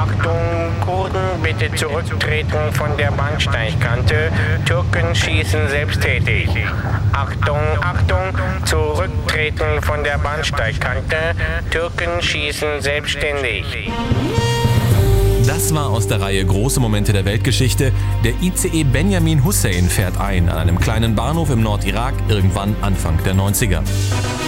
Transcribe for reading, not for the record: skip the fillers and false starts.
Achtung, Kurden bitte zurücktreten von der Bahnsteigkante. Türken schießen selbsttätig. Achtung, Achtung, zurücktreten von der Bahnsteigkante. Türken schießen selbstständig. Das war aus der Reihe Große Momente der Weltgeschichte. Der ICE Benjamin Hussein fährt ein an einem kleinen Bahnhof im Nordirak irgendwann Anfang der 90er.